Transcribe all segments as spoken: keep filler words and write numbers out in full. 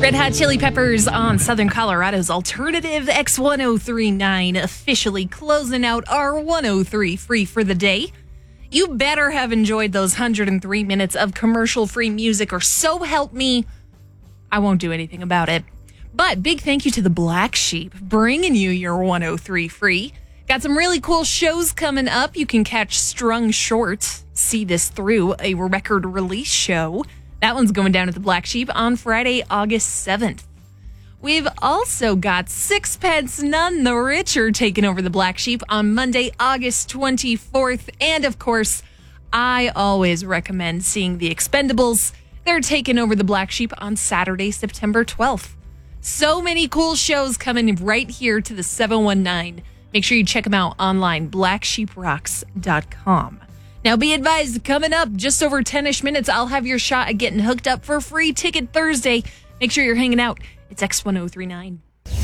Red Hot Chili Peppers on Southern Colorado's alternative X ten thirty-nine, officially closing out our one oh three free for the day. You better have enjoyed those one hundred three minutes of commercial-free music, or so help me, I won't do anything about it. But big thank you to the Black Sheep, bringing you your one oh three free. Got some really cool shows coming up. You can catch Strung Short, See This Through, a record release show. That one's going down at the Black Sheep on Friday, August seventh. We've also got Sixpence None the Richer taking over the Black Sheep on Monday, August twenty-fourth. And of course, I always recommend seeing The Expendables. They're taking over the Black Sheep on Saturday, September twelfth. So many cool shows coming right here to the seven one nine. Make sure you check them out online, black sheep rocks dot com. Now, be advised, coming up just over ten-ish minutes, I'll have your shot at getting hooked up for Free Ticket Thursday. Make sure you're hanging out. It's X ten thirty-nine.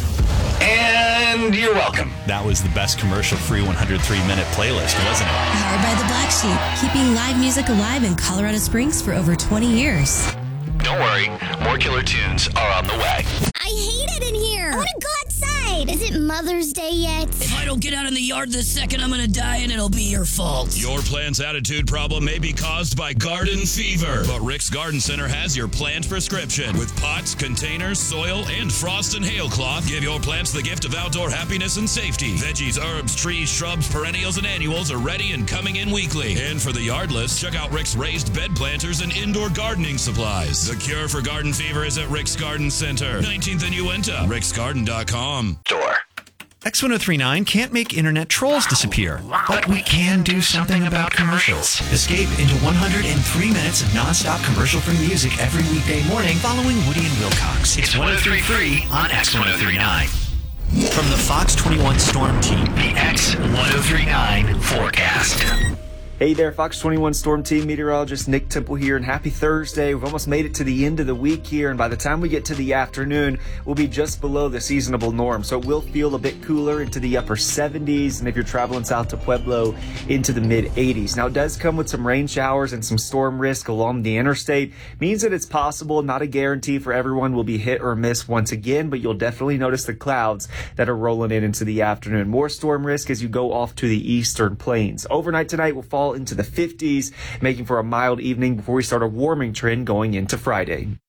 And you're welcome. That was the best commercial-free one hundred three minute playlist, wasn't it? Powered by the Black Sheep, keeping live music alive in Colorado Springs for over twenty years. Don't worry, more killer tunes are on the way. I hate it in here. I want to go outside. Is it Mother's Day yet? If I don't get out in the yard this second, I'm going to die and it'll be your fault. Your plant's attitude problem may be caused by garden fever, but Rick's Garden Center has your plant prescription. With pots, containers, soil, and frost and hail cloth, give your plants the gift of outdoor happiness and safety. Veggies, herbs, trees, shrubs, perennials, and annuals are ready and coming in weekly. And for the yardless, check out Rick's raised bed planters and indoor gardening supplies. The cure for garden fever is at Rick's Garden Center, nineteenth and Uinta, ricks garden dot com. Door. X ten thirty-nine can't make internet trolls disappear, but we can do something about commercials. Escape into one hundred three minutes of nonstop commercial-free music every weekday morning following Woody and Wilcox. It's one oh three free on X ten thirty-nine. From the Fox twenty-one Storm Team, the X ten thirty-nine forecast. Hey there, Fox twenty-one Storm Team meteorologist Nick Temple here, and happy Thursday. We've almost made it to the end of the week here, and by the time we get to the afternoon, we'll be just below the seasonable norm, so it will feel a bit cooler into the upper seventies, and if you're traveling south to Pueblo, into the mid eighties. Now, it does come with some rain showers and some storm risk along the interstate. Means that it's possible, not a guarantee for everyone will be hit or miss once again, but you'll definitely notice the clouds that are rolling in into the afternoon. More storm risk as you go off to the eastern plains. Overnight tonight will fall into the fifties, making for a mild evening before we start a warming trend going into Friday.